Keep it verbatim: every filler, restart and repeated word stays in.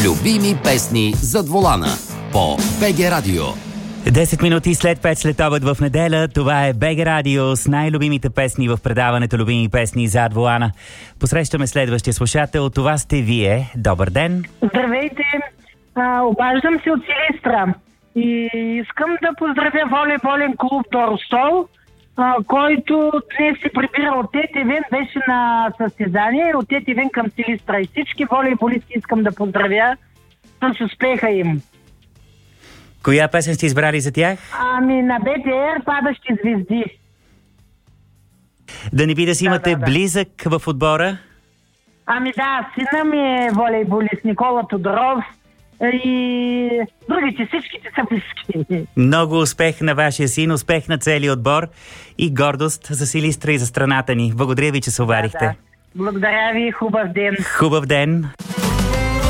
Любими песни зад волана по БГ Радио. десет минути след пет след обед в неделя. Това е БГ Радио с най-любимите песни в предаването Любими песни зад волана. Посрещаме следващия слушател. Това сте вие. Добър ден. Здравейте. А, обаждам се от Силистра. И искам да поздравя волейболен клуб Доростол, а, който днес се прибира от Тетевен, беше на състезание от Тетевен към Силистра. И всички волейболисти искам да поздравя с успеха им. Коя песен сте избрали за тях? Ами на БТР "Падащи звезди". Да не би да си Да, имате да, да. близък в отбора? Ами да, сина ми е волейболист Никола Тодоров и другите, всичките са близки. Много успех на вашия син, успех на целия отбор и гордост за Силистра и за страната ни. Благодаря ви, че се обадихте. Да, да. Благодаря ви, хубав ден. Хубав ден!